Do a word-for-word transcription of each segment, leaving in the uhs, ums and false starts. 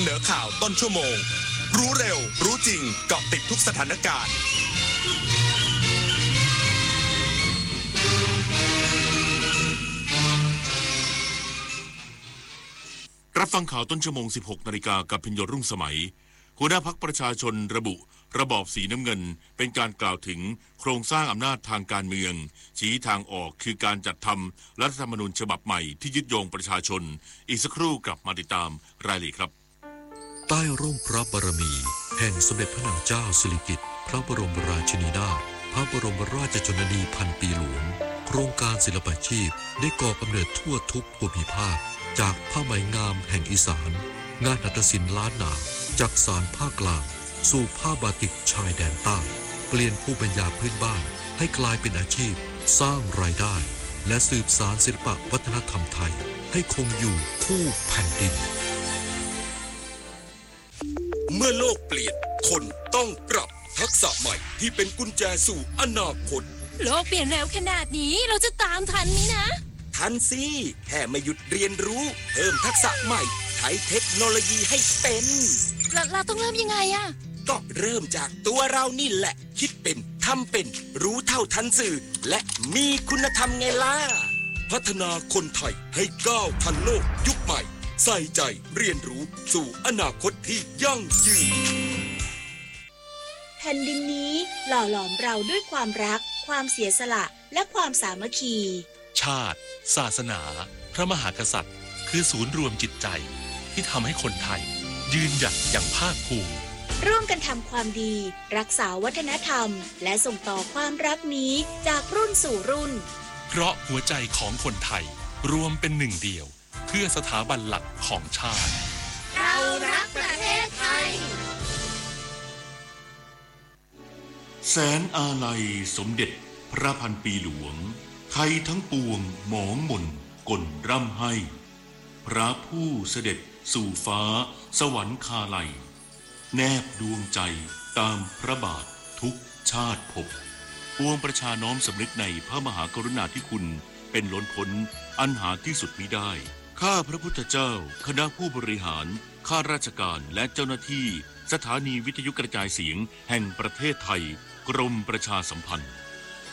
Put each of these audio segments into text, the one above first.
เหนือข่าวต้นชั่วโมงรู้เร็วรู้จริงเกาะติดทุกสถานการณ์รับฟังข่าวต้นชั่วโมง สิบหกนาฬิกากับพิญโยรุ่งสมัยหัวหน้าพรรคประชาชนระบุระบอบสีน้ำเงินเป็นการกล่าวถึงโครงสร้างอำนาจทางการเมืองชี้ทางออกคือการจัดทำรัฐธรรมนูญฉบับใหม่ที่ยึดโยงประชาชนอีกสักครู่กลับมาติดตามรายละเอียดครับใต้ร่มพระบารมีแห่งสมเด็จพระนางเจ้าสิริกิติ์พระบรมราชินีนาถพระบรมราชชนนีพันปีหลวงโครงการศิลปาชีพได้ก่อกำเนิดทั่วทุกภูมิภาคจากผ้าไหมงามแห่งอีสานงานหัตถศิลป์ล้านนาจากสารภาคกลางสู่ผ้าบาติกชายแดนใต้เปลี่ยนภูมิปัญญาพื้นบ้านให้กลายเป็นอาชีพสร้างรายได้และสืบสานศิลปวัฒนธรรมไทยให้คงอยู่คู่แผ่นดินเมื่อโลกเปลี่ยนคนต้องปรับทักษะใหม่ที่เป็นกุญแจสู่อนาคตโลกเปลี่ยนเร็วขนาดนี้เราจะตามทันไหมนะทันสิแค่ไม่หยุดเรียนรู้เพิ่มทักษะใหม่ใช้เทคโนโลยีให้เป็นเราเราต้องเริ่มยังไงอะก็เริ่มจากตัวเรานี่แหละคิดเป็นทำเป็นรู้เท่าทันสื่อและมีคุณธรรมไงล่ะพัฒนาคนไทยให้ก้าวทันโลกยุคใหม่ใส่ใจเรียนรู้สู่อนาคตที่ยั่งยืนแผ่นดินนี้หล่อหลอมเราด้วยความรักความเสียสละและความสามัคคีชาติศาสนาพระมหากษัตริย์คือศูนย์รวมจิตใจที่ทำให้คนไทยยืนหยัดอย่างภาคภูมิร่วมกันทำความดีรักษาวัฒนธรรมและส่งต่อความรักนี้จากรุ่นสู่รุ่นเพราะหัวใจของคนไทยรวมเป็นหนึ่งเดียวเพื่อสถาบันหลักของชาติเรารักประเทศไทยแสนอาลัยสมเด็จพระพันปีหลวงไทยทั้งปวงหมองหม่นกลร่ำให้พระผู้เสด็จสู่ฟ้าสวรรคาลัยแนบดวงใจตามพระบาททุกชาติภพปวงประชาน้อมสำนึกในพระมหากรุณาธิคุณเป็นล้นพ้นอันหาที่สุดมิได้ข้าพระพุทธเจ้าคณะผู้บริหารข้าราชการและเจ้าหน้าที่สถานีวิทยุกระจายเสียงแห่งประเทศไทยกรมประชาสัมพันธ์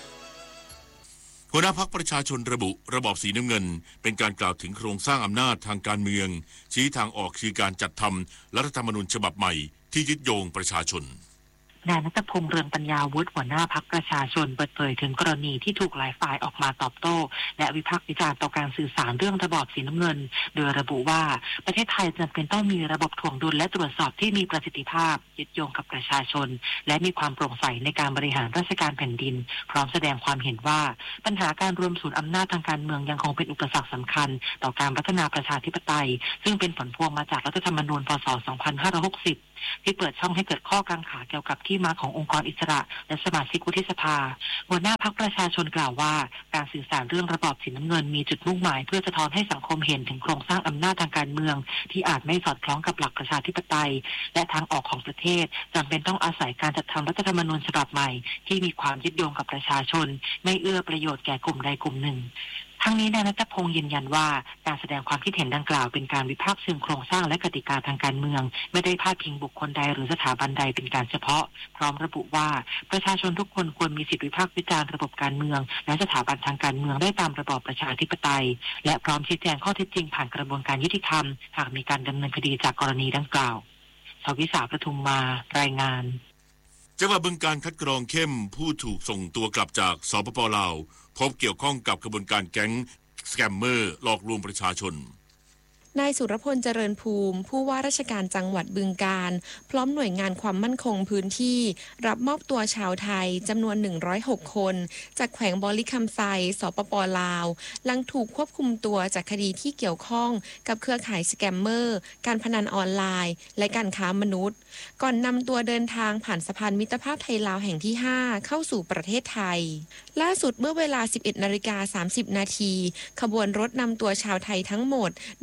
หัวหน้าพรรคประชาชนระบุระบอบสีน้ำเงินเป็นการกล่าวถึงโครงสร้างอำนาจทางการเมืองชี้ทางออกคือการจัดทำรัฐธรรมนูญฉบับใหม่ที่ยึดโยงประชาชนนายณัฐพงษ์ เรืองปัญญาวุฒิหัวหน้าพรรคประชาชนเปิดเผยถึงกรณีที่ถูกหลายฝ่ายออกมาตอบโต้และวิพากษ์วิจารณ์ต่อการสื่อสารเรื่องระบอบสีน้ำเงินโดยระบุว่าประเทศไทยจำเป็นต้องมีระบบถ่วงดุลและตรวจสอบที่มีประสิทธิภาพยึดโยงกับประชาชนและมีความโปร่งใสในการบริหารราชการแผ่นดินพร้อมแสดงความเห็นว่าปัญหาการรวมศูนย์อำนาจทางการเมืองยังคงเป็นอุปสรรคสำคัญต่อการพัฒนาประชาธิปไตยซึ่งเป็นผลพวงมาจากรัฐธรรมนูญพ.ศ. สองพันห้าร้อยหกสิบที่เปิดช่องให้เกิดข้อกังขาเกี่ยวกับที่มาขององค์กรอิสระและสมาชิกวุฒิสภาหัวหน้าพรรคประชาชนกล่าวว่าการสื่อสารเรื่องระบอบสีน้ำเงินมีจุดมุ่งหมายเพื่อสะท้อนให้สังคมเห็นถึงโครงสร้างอำนาจทางการเมืองที่อาจไม่สอดคล้องกับหลักประชาธิปไตยและทางออกของประเทศจำเป็นต้องอาศัยการจัดทำรัฐธรรมนูญฉบับใหม่ที่มีความยึดโยงกับประชาชนไม่เอื้อประโยชน์แก่กลุ่มใดกลุ่มหนึ่งทั้งนี้นายณัฐพงษ์ยืนยันว่าการแสดงความคิดเห็นดังกล่าวเป็นการวิพากษ์เชิงโครงสร้างและกติกาทางการเมืองไม่ได้พาดพิงบุคคลใดหรือสถาบันใดเป็นการเฉพาะพร้อมระบุว่าประชาชนทุกคนควรมีสิทธิวิพากษ์วิจารณ์ระบบการเมืองและสถาบันทางการเมืองได้ตามระบอบประชาธิปไตยและพร้อมชี้แจงข้อเท็จจริงผ่านกระบวนการยุติธรรมหากมีการดำเนินคดีจากกรณีดังกล่าวชวิสาปทุมมารายงานจังหวัดบึงกาฬคัดกรองเข้มผู้ถูกส่งตัวกลับจากสปป.ลาวพบเกี่ยวข้องกับกระบวนการแก๊งสแกมเมอร์หลอกลวงประชาชนนายสุรพลเจริญภูมิผู้ว่าราชการจังหวัดบึงกาฬพร้อมหน่วยงานความมั่นคงพื้นที่รับมอบตัวชาวไทยจำนวนหนึ่งร้อยหกคนจากแขวงบอลิคัมไซสปป.ลาวหลังถูกควบคุมตัวจากคดีที่เกี่ยวข้องกับเครือข่ายสแกมเมอร์การพนันออนไลน์และการค้ามนุษย์ก่อนนำตัวเดินทางผ่านสะพานมิตรภาพไทยลาวแห่งที่ห้าเข้าสู่ประเทศไทยล่าสุดเมื่อเวลา สิบเอ็ดนาฬิกาสามสิบนาทีขบวนรถนำตัวชาวไทยทั้งหมดเดินทาง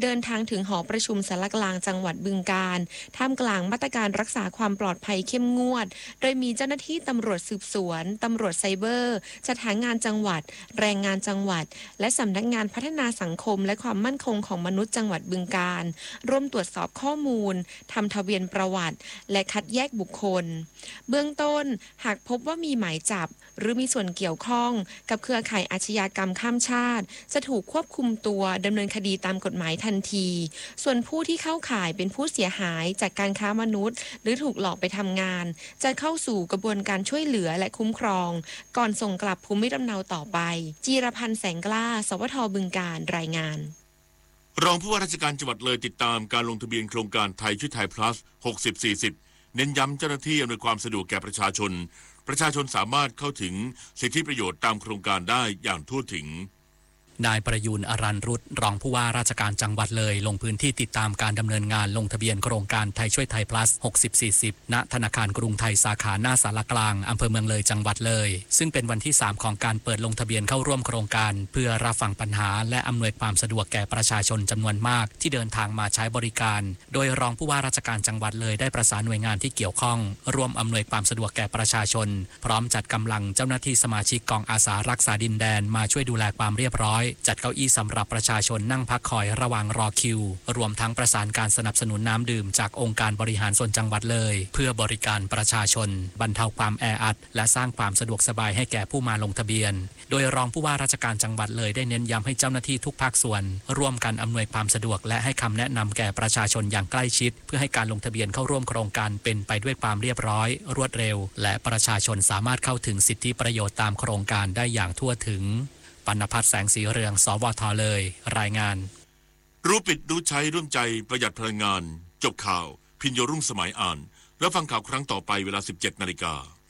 ถึงหอประชุมสารกลางจังหวัดบึงกาฬท่ามกลางมาตรการรักษาความปลอดภัยเข้มงวดโดยมีเจ้าหน้าที่ตำรวจสืบสวนตำรวจไซเบอร์จัดหางานจังหวัดแรงงานจังหวัดและสำนักงานพัฒนาสังคมและความมั่นคงของมนุษย์จังหวัดบึงกาฬร่วมตรวจสอบข้อมูลทำทะเบียนประวัติและคัดแยกบุคคลเบื้องต้นหากพบว่ามีหมายจับหรือมีส่วนเกี่ยวข้องกับเครือข่ายอาชญากรรมข้ามชาติจะถูกควบคุมตัวดำเนินคดีตามกฎหมายทันทีส่วนผู้ที่เข้าข่ายเป็นผู้เสียหายจากการค้ามนุษย์หรือถูกหลอกไปทำงานจะเข้าสู่กระบวนการช่วยเหลือและคุ้มครองก่อนส่งกลับภูมิลำเนาต่อไปจีรพันธ์แสงกล้าสวทบึงกาฬรายงานรองผู้ว่าราชการจังหวัดเลยติดตามการลงทะเบียนโครงการไทยช่วยไทย plus หกสิบ สี่สิบ เน้นย้ำเจ้าหน้าที่อำนวยความสะดวกแก่ประชาชนประชาชนสามารถเข้าถึงสิทธิประโยชน์ตามโครงการได้อย่างทั่วถึงนายประยูรอรัญรุตรองผู้ว่าราชการจังหวัดเลยลงพื้นที่ติดตามการดำเนินงานลงทะเบียนโครงการไทยช่วยไทย plus หกสิบ สี่สิบ ณ ธนาคารกรุงไทยสาขาหน้าสารกลางอำเภอเมืองเลยจังหวัดเลยซึ่งเป็นวันที่สามของการเปิดลงทะเบียนเข้าร่วมโครงการเพื่อรับฟังปัญหาและอำนวยความสะดวกแก่ประชาชนจำนวนมากที่เดินทางมาใช้บริการโดยรองผู้ว่าราชการจังหวัดเลยได้ประสานหน่วยงานที่เกี่ยวข้องร่วมอำนวยความสะดวกแก่ประชาชนพร้อมจัดกำลังเจ้าหน้าที่สมาชิกกองอาสารักษาดินแดนมาช่วยดูแลความเรียบร้อยจัดเก้าอี้สำหรับประชาชนนั่งพักคอยระหว่างรอคิวรวมทั้งประสานการสนับสนุนน้ำดื่มจากองค์การบริหารส่วนจังหวัดเลยเพื่อบริการประชาชนบรรเทาความแออัดและสร้างความสะดวกสบายให้แก่ผู้มาลงทะเบียนโดยรองผู้ว่าราชการจังหวัดเลยได้เน้นย้ำให้เจ้าหน้าที่ทุกภาคส่วนร่วมกันอำนวยความสะดวกและให้คำแนะนำแก่ประชาชนอย่างใกล้ชิดเพื่อให้การลงทะเบียนเข้าร่วมโครงการเป็นไปด้วยความเรียบร้อยรวดเร็วและประชาชนสามารถเข้าถึงสิทธิประโยชน์ตามโครงการได้อย่างทั่วถึงปณภัทรแสงสีเรืองสวทเลยรายงานรู้ปิดรู้ใช้ร่วมใจประหยัดพลังงานจบข่าวพิญโยรุ่งสมัยอ่านแล้วฟังข่าวครั้งต่อไปเวลา สิบเจ็ดนาฬิกา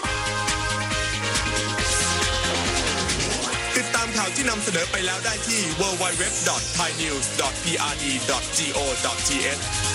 ติดตามข่าวที่นำเสนอไปแล้วได้ที่ ดับเบิลยู ดับเบิลยู ดับเบิลยู ดอท ไทยนิวส์ ดอท พี อาร์ ดี ดอท จี โอ ดอท ที เอช